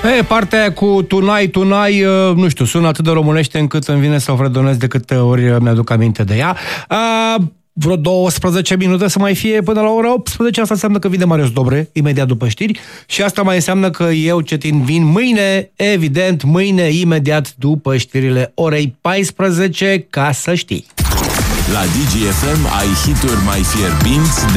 Partea aia cu tunai, nu știu, sună atât de românește încât îmi vine să o fredonez de câte ori mi-aduc aminte de ea. Vreo 12 minute să mai fie până la ora 18, asta înseamnă că vine Marius Dobre, imediat după știri, și asta mai înseamnă că eu, Cetin, vin mâine, evident, mâine, imediat după știrile orei 14, ca să știi. La Digi FM ai hituri mai fierbinți